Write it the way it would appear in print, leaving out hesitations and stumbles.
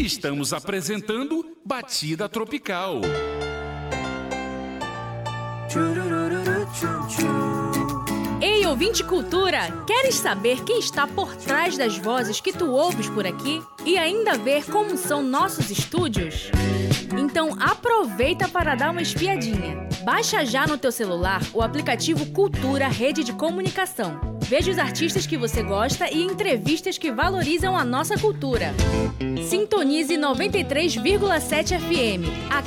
Estamos apresentando Batida Tropical. Ei, ouvinte cultura! Queres saber quem está por trás das vozes que tu ouves por aqui? E ainda ver como são nossos estúdios? Então aproveita para dar uma espiadinha. Baixa já no teu celular o aplicativo Cultura Rede de Comunicação. Veja os artistas que você gosta e entrevistas que valorizam a nossa cultura. Sintonize 93,7 FM. A